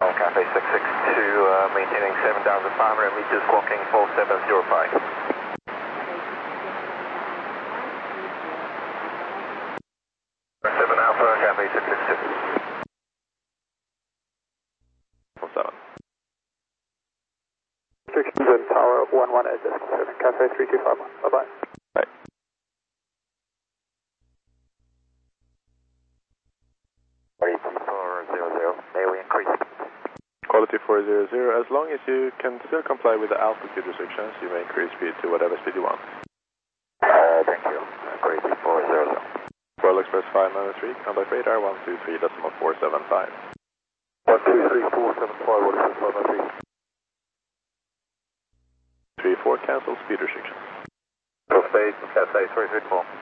Cafe 662, maintaining 7,500 meters, clocking 4705. 7 Alpha, Cafe 662. 7. 6 Tower 118, Cafe 3251. Bye-bye. Bye. May we increase? Quality 400, as long as you can still comply with the altitude restrictions, you may increase speed to whatever speed you want. Thank you. Quality 400. Royal Express 593, contact radar 123.475. 123.475, what is it, 593? 34, cancel speed restrictions. Full stage, Cafe 334.